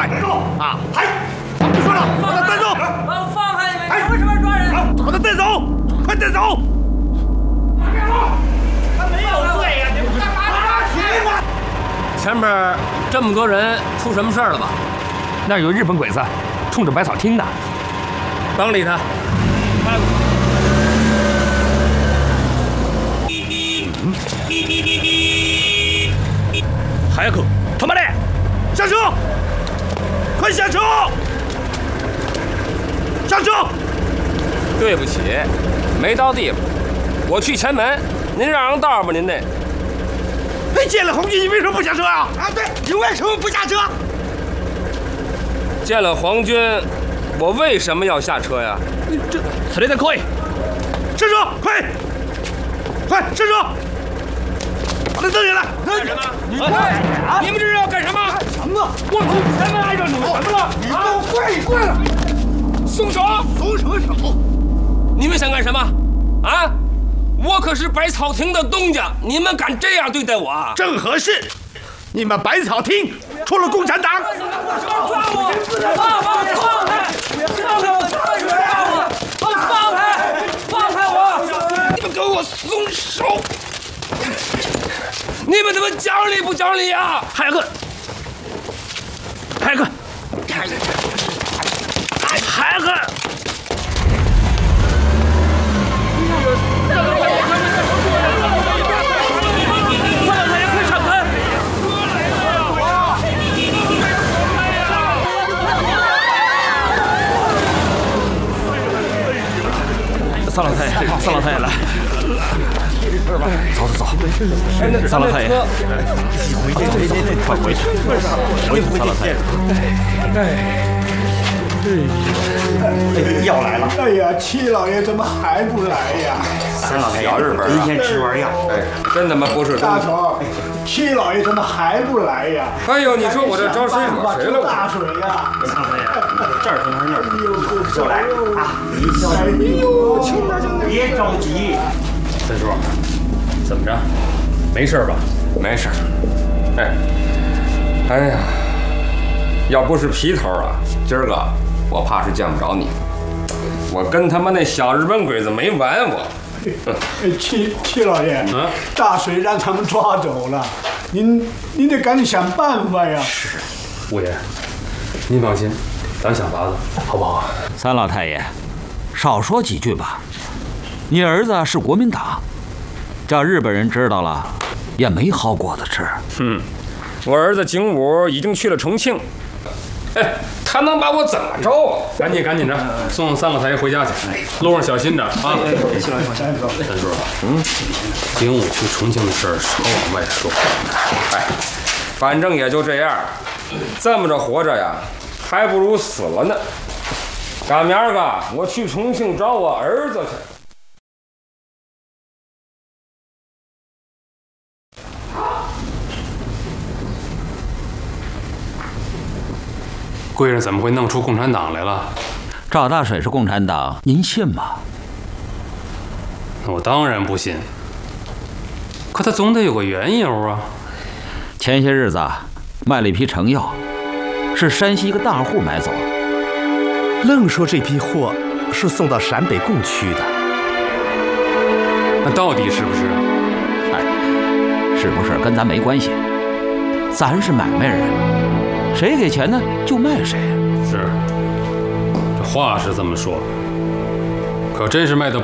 带走啊！嗨，不说了，把他带走！ 放开你们！为什么抓人？ 把他带走！快带走！放开我！他没有罪呀！你们干嘛呢？ 前面这么多人，出什么事儿了吧？ 那儿有日本鬼子冲着百草厅呢。 甭理他。 早く止まれ！下车！快下车！下车！ 对不起，没到地方，我去前门，您让让道吧，您那。 哎，见了红军，你为什么不下车啊？啊，对，你为什么不下车？ 见了皇军，我为什么要下车呀？ 这，それで来い！下车，快！快下车！把他蹬下来！ 干什么？你们这是要干什么？ 干什么？我去前门挨着你们什么了？你给我跪了！ 松手！ 松什么手？ 你们想干什么？啊！我可是百草厅的东家，你们敢这样对待我啊？ 正合适！你们百草厅除了共产党， 抓我！放开！放开我！放开！放开我！ 你们给我松手！你们他妈讲理不讲理啊？ 还有个，三老太爷来，走，三老太爷，快回去，三老太爷。 药来了！ 哎呀，七老爷怎么还不来呀？ 三老太爷，您先吃完药。 哎，真他妈不是东西！ 大头，七老爷怎么还不来呀？ 哎呦，你说我这招谁惹谁了？ 大水呀！ 三老太爷，这儿停还是那儿停？就来啊！ 哎呦，亲大兄弟， 别着急。 三叔，怎么着？没事吧？ 没事。哎呀，要不是皮头啊，今儿个我怕是见不着你。我跟他妈那小日本鬼子没完我。 七老爷，大水让他们抓走了，您得赶紧想办法呀。 是，五爷，您放心，咱想法子，好不好？ 三老太爷，少说几句吧。你儿子是国民党，叫日本人知道了，也没好果子吃。 我儿子景武已经去了重庆。哎，他能把我怎么着啊？ 赶紧着，送三老太爷回家去，路上小心点啊！三叔，景武去重庆的事儿少往外说。 哎，反正也就这样，这么着活着呀，还不如死了呢。赶明儿个我去重庆找我儿子去。 贵人怎么会弄出共产党来了？ 赵大水是共产党，您信吗？ 我当然不信，可他总得有个缘由啊。 前些日子卖了一批成药，是山西一个大户买走， 愣说这批货是送到陕北供区的。 那到底是不是？ 哎，是不是跟咱没关系？咱是买卖人，谁给钱呢就卖谁。 是，这话是这么说，可真是卖的